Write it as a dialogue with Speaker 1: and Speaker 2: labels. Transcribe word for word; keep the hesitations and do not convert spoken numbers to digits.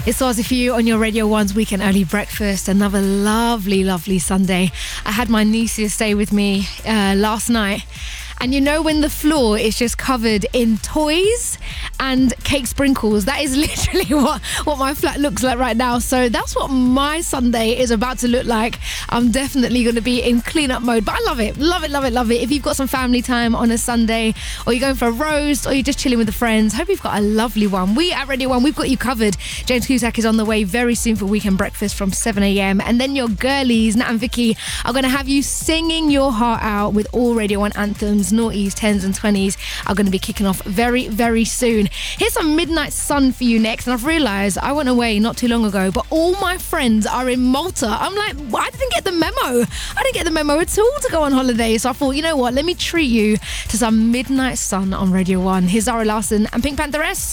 Speaker 1: It's Swazi for you on your Radio one's Weekend Early Breakfast. Another lovely, lovely Sunday. I had my nieces stay with me uh, last night. And you know when the floor is just covered in toys and cake sprinkles? That is literally what, what my flat looks like right now. So that's what my Sunday is about to look like. I'm definitely going to be in clean-up mode. But I love it. Love it, love it, love it. If you've got some family time on a Sunday, or you're going for a roast, or you're just chilling with the friends, hope you've got a lovely one. We at Radio one, we've got you covered. James Cusack is on the way very soon for Weekend Breakfast from seven a.m. And then your girlies, Nat and Vicky, are going to have you singing your heart out with all Radio one anthems. Noughties, tens and twenties are going to be kicking off very, very soon. Here's some Midnight Sun for you next. And I've realised I went away not too long ago, but all my friends are in Malta. I'm like, well, I didn't get the memo. I didn't get the memo at all to go on holiday. So I thought, you know what? Let me treat you to some Midnight Sun on Radio one. Here's Zara Larsson and Pink Pantheress.